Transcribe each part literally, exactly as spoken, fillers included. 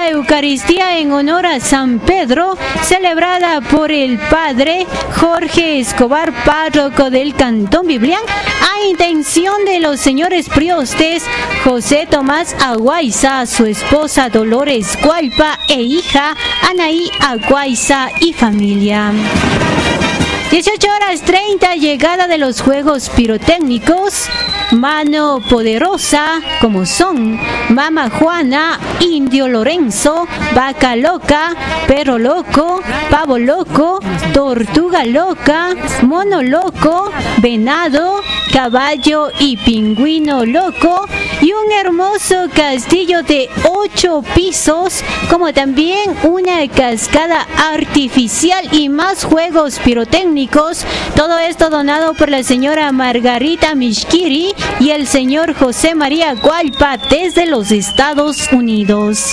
la Eucaristía en honor a San Pedro, celebrada por el Padre Jorge Escobar, párroco del Cantón Biblián, a intención de los señores priostes José Tomás Aguaiza, su esposa Dolores Gualpa e hija Anaí Aguaiza y familia. dieciocho horas treinta, llegada de los juegos pirotécnicos. Mano Poderosa, como son Mama Juana, Indio Lorenzo, Vaca Loca, Perro Loco, Pavo Loco, Tortuga Loca, Mono Loco, Venado, Caballo y Pingüino Loco, y un hermoso castillo de ocho pisos, como también una cascada artificial y más juegos pirotécnicos. Todo esto donado por la señora Margarita Mishkiri y el señor José María Gualpa desde los Estados Unidos.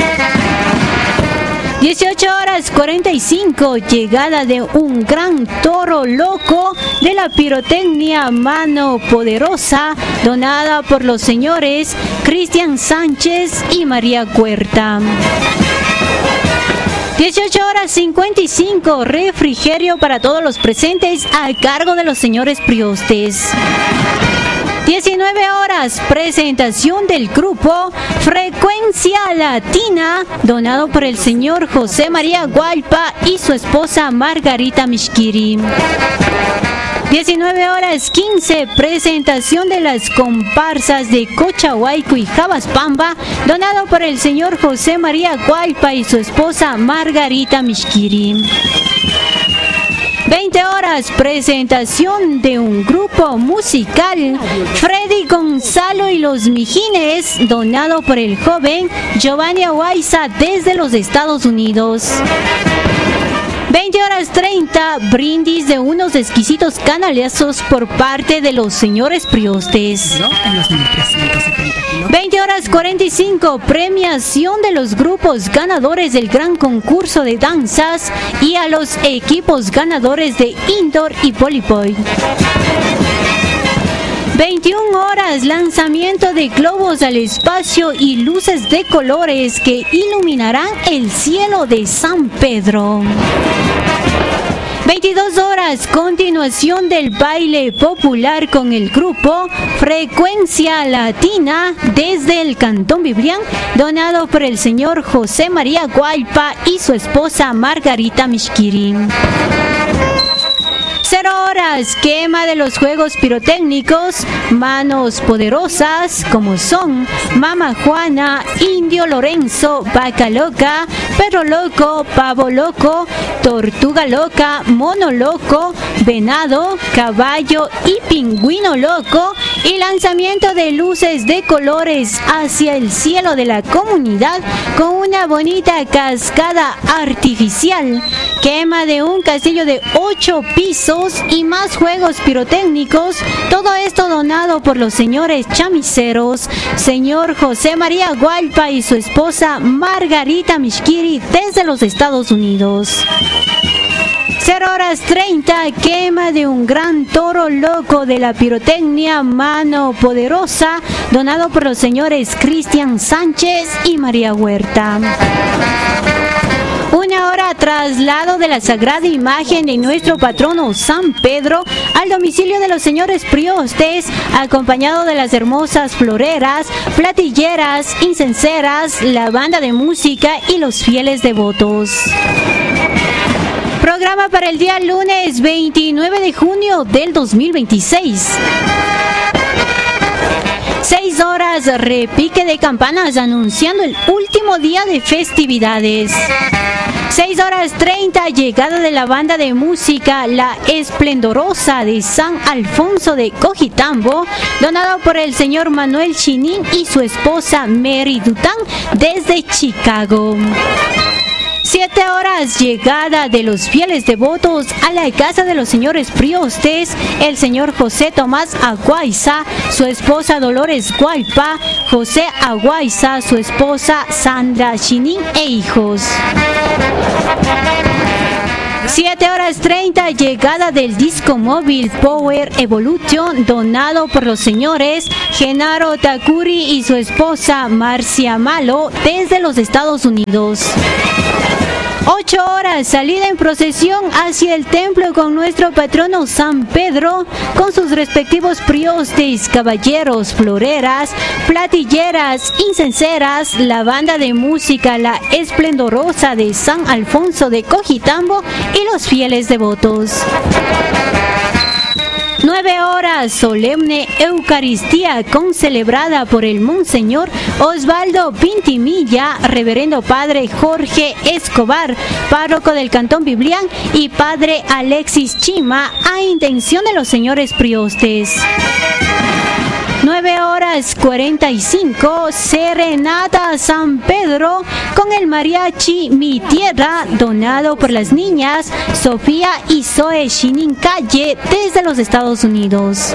dieciocho horas cuarenta y cinco, llegada de un gran toro loco de la pirotecnia Mano Poderosa, donada por los señores Cristian Sánchez y María Cuerta. dieciocho horas cincuenta y cinco, refrigerio para todos los presentes a cargo de los señores priostes. diecinueve horas, presentación del grupo Frecuencia Latina, donado por el señor José María Gualpa y su esposa Margarita Mishkiri. diecinueve horas quince, presentación de las comparsas de Cochahuayco y Jabaspamba, donado por el señor José María Gualpa y su esposa Margarita Mishkiri. veinte horas, presentación de un grupo musical, Freddy Gonzalo y los Mijines, donado por el joven Giovanni Aguaiza desde los Estados Unidos. veinte horas treinta, brindis de unos exquisitos canalazos por parte de los señores priostes. veinte horas cuarenta y cinco, premiación de los grupos ganadores del gran concurso de danzas y a los equipos ganadores de indoor y voleibol. veintiuna horas, lanzamiento de globos al espacio y luces de colores que iluminarán el cielo de San Pedro. veintidós horas, continuación del baile popular con el grupo Frecuencia Latina desde el Cantón Biblián, donado por el señor José María Gualpa y su esposa Margarita Mishkiri. Cero horas, quema de los juegos pirotécnicos, Manos Poderosas, como son Mama Juana, Indio Lorenzo, Vaca Loca, Perro Loco, Pavo Loco, Tortuga Loca, Mono Loco, Venado, Caballo y Pingüino Loco, y lanzamiento de luces de colores hacia el cielo de la comunidad con una bonita cascada artificial, quema de un castillo de ocho pisos y más juegos pirotécnicos. Todo esto donado por los señores chamiceros, señor José María Gualpa y su esposa Margarita Mishkiri desde los Estados Unidos. cero horas treinta, quema de un gran toro loco de la pirotecnia Mano Poderosa, donado por los señores Cristian Sánchez y María Huerta. Una hora, traslado de la sagrada imagen de nuestro patrono San Pedro al domicilio de los señores priostes, acompañado de las hermosas floreras, platilleras, incenseras, la banda de música y los fieles devotos. Programa para el día lunes veintinueve de junio del dos mil veintiséis. seis horas, repique de campanas anunciando el último día de festividades. seis horas treinta, llegada de la banda de música La Esplendorosa de San Alfonso de Cojitambo, donado por el señor Manuel Chinín y su esposa Mary Dután desde Chicago. siete horas, llegada de los fieles devotos a la casa de los señores priostes, el señor José Tomás Aguaiza, su esposa Dolores Gualpa, José Aguaiza, su esposa Sandra Chinín e hijos. siete horas treinta, llegada del disco móvil Power Evolution, donado por los señores Genaro Takuri y su esposa Marcia Malo desde los Estados Unidos. ocho horas, salida en procesión hacia el templo con nuestro patrono San Pedro, con sus respectivos priostes, caballeros, floreras, platilleras, incenseras, la banda de música La Esplendorosa de San Alfonso de Cojitambo y los fieles devotos. Nueve horas, solemne Eucaristía concelebrada por el Monseñor Osvaldo Pintimilla, Reverendo Padre Jorge Escobar, párroco del Cantón Biblián, y Padre Alexis Chima, a intención de los señores priostes. nueve horas cuarenta y cinco, serenata a San Pedro con el mariachi Mi Tierra, donado por las niñas Sofía y Zoe Shinin Calle desde los Estados Unidos.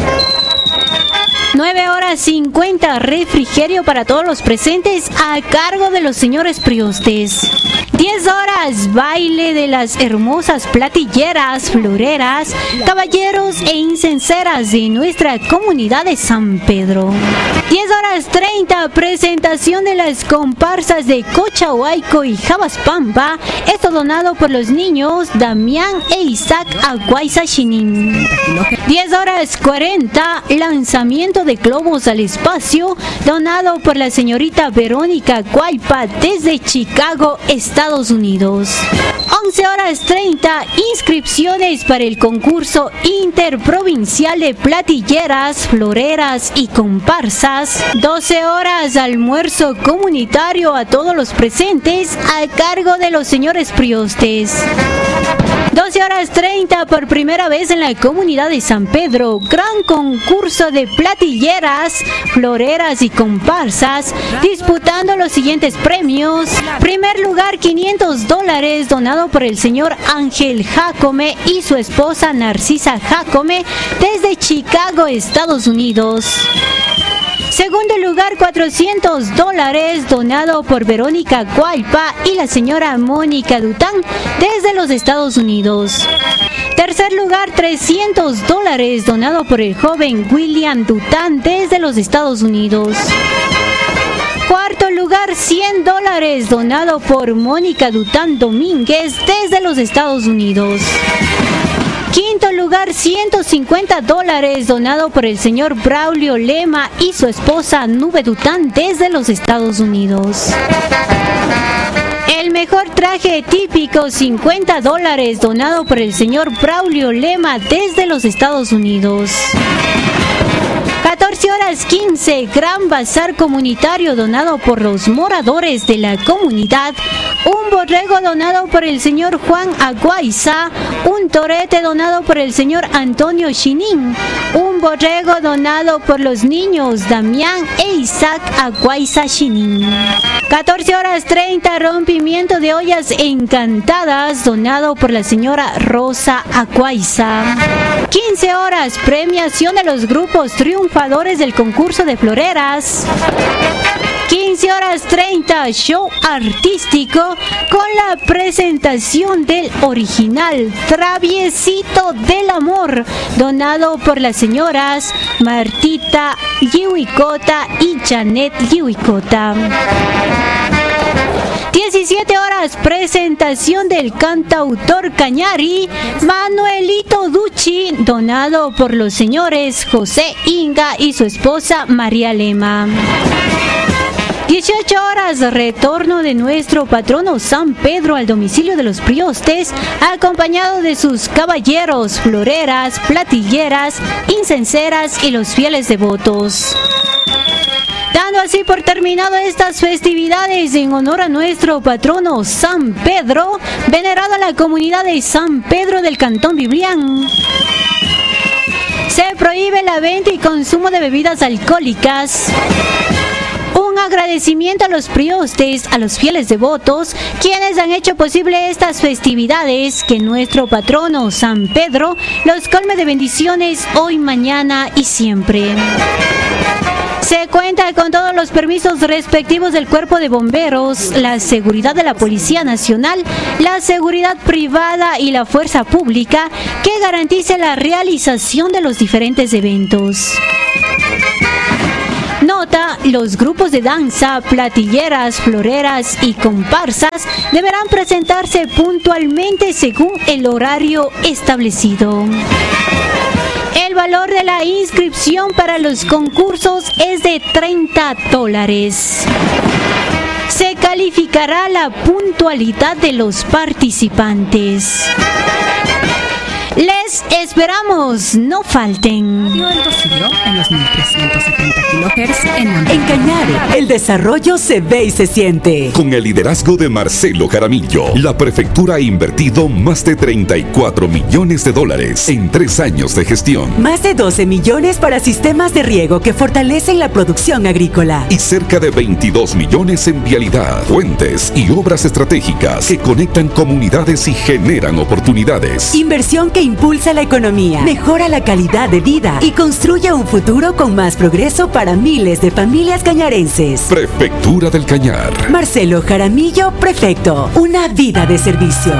nueve horas cincuenta, refrigerio para todos los presentes a cargo de los señores priostes. diez horas, baile de las hermosas platilleras, floreras, caballeros e incenseras de nuestra comunidad de San Pedro. diez horas treinta, presentación de las comparsas de Cochahuayco y Jabaspampa, esto donado por los niños Damián e Isaac Aguaiza Shinin. diez horas cuarenta, lanzamiento de globos al espacio, donado por la señorita Verónica Guaypa desde Chicago, Estados Unidos. once horas treinta, inscripciones para el concurso interprovincial de platilleras, floreras y comparsas. doce horas, almuerzo comunitario a todos los presentes a cargo de los señores priostes. doce horas treinta, por primera vez en la comunidad de San Pedro, gran concurso de platilleras, floreras y comparsas, disputando los siguientes premios. Primer lugar, quinientos dólares, donado por el señor Ángel Jacome y su esposa Narcisa Jacome desde Chicago, Estados Unidos. Segundo lugar, cuatrocientos dólares, donado por Verónica Guaypa y la señora Mónica Dután desde los Estados Unidos. Tercer lugar, trescientos dólares, donado por el joven William Dután desde los Estados Unidos. Cuarto lugar, cien dólares, donado por Mónica Dután Domínguez desde los Estados Unidos. Quinto lugar, ciento cincuenta dólares, donado por el señor Braulio Lema y su esposa Nube Dután desde los Estados Unidos. El mejor traje típico, cincuenta dólares, donado por el señor Braulio Lema desde los Estados Unidos. catorce horas quince, gran bazar comunitario donado por los moradores de la comunidad, un borrego donado por el señor Juan Aguaiza, un torete donado por el señor Antonio Shinin, un borrego donado por los niños Damián e Isaac Aguaiza Shinin. catorce horas treinta, rompimiento de ollas encantadas, donado por la señora Rosa Aguaiza. quince horas, premiación de los grupos triunfadores del concurso de floreras. quince horas treinta, show artístico con la presentación del original Traviesito del Amor, donado por las señoras Martita Yihuicota y Janet Yihuicota. diecisiete horas, presentación del cantautor Cañari Manuelito Ducci, donado por los señores José Inga y su esposa María Lema. dieciocho horas, retorno de nuestro patrono San Pedro al domicilio de los priostes, acompañado de sus caballeros, floreras, platilleras, incenseras y los fieles devotos. Dando así por terminado estas festividades en honor a nuestro patrono San Pedro, venerado a la comunidad de San Pedro del Cantón Biblián. Se prohíbe la venta y consumo de bebidas alcohólicas. Un agradecimiento a los priostes, a los fieles devotos, quienes han hecho posible estas festividades, que nuestro patrono San Pedro los colme de bendiciones hoy, mañana y siempre. Se cuenta con todos los permisos respectivos del Cuerpo de Bomberos, la seguridad de la Policía Nacional, la seguridad privada y la fuerza pública que garantice la realización de los diferentes eventos. Nota: los grupos de danza, platilleras, floreras y comparsas deberán presentarse puntualmente según el horario establecido. El valor de la inscripción para los concursos es de treinta dólares. Se calificará la puntualidad de los participantes. Les esperamos, no falten. Radio Hermosillo en los mil trescientos setenta kilohertz en Amber. En Cañar, el desarrollo se ve y se siente. Con el liderazgo de Marcelo Jaramillo, la prefectura ha invertido más de treinta y cuatro millones de dólares en tres años de gestión. Más de doce millones para sistemas de riego que fortalecen la producción agrícola. Y cerca de veintidós millones en vialidad, puentes y obras estratégicas que conectan comunidades y generan oportunidades. Inversión que impulsa la economía, mejora la calidad de vida y construye un futuro con más progreso para miles de familias cañarenses. Prefectura del Cañar. Marcelo Jaramillo, prefecto. Una vida de servicio.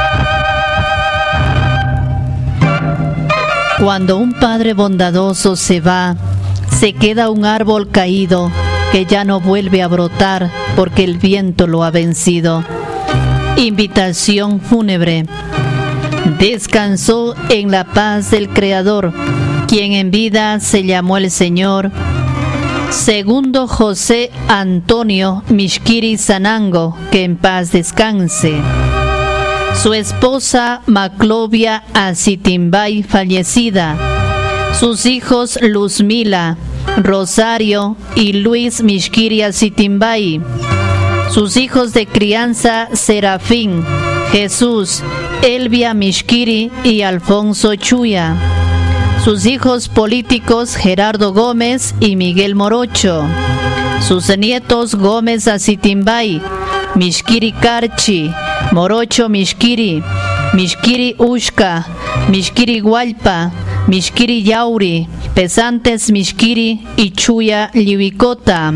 Cuando un padre bondadoso se va, se queda un árbol caído que ya no vuelve a brotar porque el viento lo ha vencido. Invitación fúnebre. Descansó en la paz del Creador, quien en vida se llamó el Señor Segundo José Antonio Mishkiri Sanango, que en paz descanse. Su esposa Maclovia Acitimbay, fallecida. Sus hijos Luzmila, Rosario y Luis Mishkiri Acitimbay. Sus hijos de crianza Serafín, Jesús, Elvia Mishkiri y Alfonso Chuya. Sus hijos políticos Gerardo Gómez y Miguel Morocho. Sus nietos Gómez Acitimbay, Mishkiri Carchi, Morocho Mishkiri, Mishkiri Ushka, Mishkiri Gualpa, Mishkiri Yauri, Pesantes Mishkiri y Chuya Liwicota.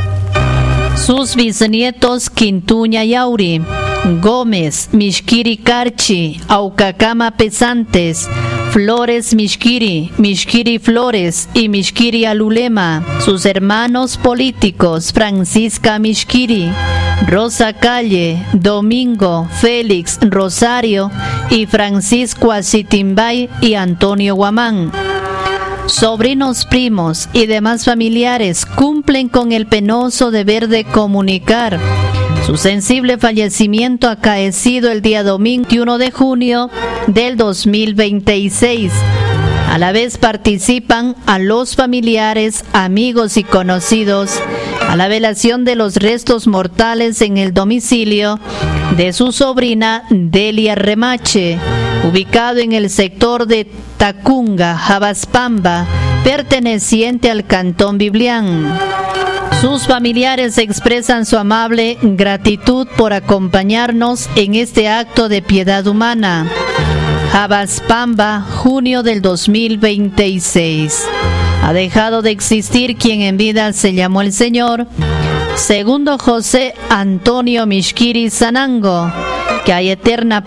Sus bisnietos Quintuña Yauri, Gómez, Mishkiri Carchi, Aucacama Pesantes, Flores Mishkiri, Mishkiri Flores y Mishkiri Alulema. Sus hermanos políticos Francisca Mishkiri, Rosa Calle, Domingo, Félix, Rosario y Francisco Acitimbay y Antonio Guamán. Sobrinos, primos y demás familiares cumplen con el penoso deber de comunicar su sensible fallecimiento acaecido el día domingo veintiuno de junio del dos mil veintiséis. A la vez participan a los familiares, amigos y conocidos a la velación de los restos mortales en el domicilio de su sobrina Delia Remache, ubicado en el sector de Tacunga, Jabaspamba, perteneciente al Cantón Biblián. Sus familiares expresan su amable gratitud por acompañarnos en este acto de piedad humana. Jabaspamba, junio del dos mil veintiséis. Ha dejado de existir quien en vida se llamó el Señor Segundo José Antonio Mishkiri Sanango. Que hay eterna